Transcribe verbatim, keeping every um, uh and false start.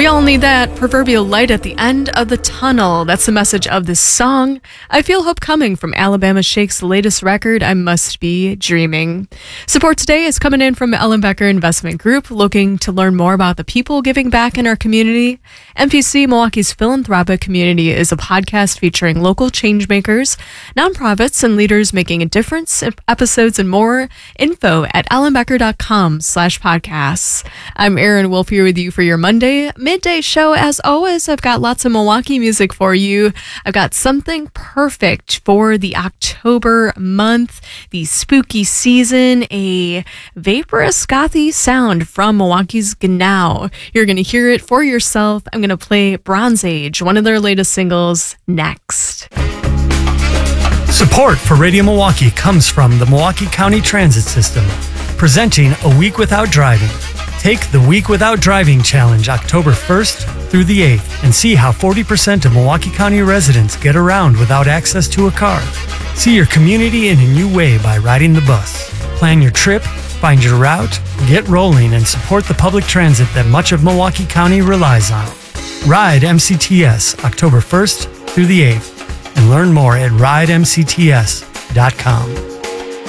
We all need that proverbial light at the end of the tunnel. That's the message of this song. I Feel Hope Coming from Alabama Shake's latest record, I Must Be Dreaming. Support today is coming in from Ellenbecker Investment Group, looking to learn more about the people giving back in our community. M P C Milwaukee's Philanthropic Community is a podcast featuring local changemakers, nonprofits, and leaders making a difference. Episodes and more info at ellenbecker.com slash podcasts. I'm Erin Wolf here with you for your Monday midday show. As always, I've got lots of Milwaukee music for you. I've got something perfect for the October month, the spooky season, a vaporous gothy sound from Milwaukee's Genau. You're going to hear it for yourself. I'm going to play Bronze Age, one of their latest singles, next. Support for Radio Milwaukee comes from the Milwaukee County Transit System, presenting A Week Without Driving. Take the Week Without Driving Challenge October first through the eighth and see how forty percent of Milwaukee County residents get around without access to a car. See your community in a new way by riding the bus. Plan your trip, find your route, get rolling, and support the public transit that much of Milwaukee County relies on. Ride M C T S October first through the eighth and learn more at ride m c t s dot com.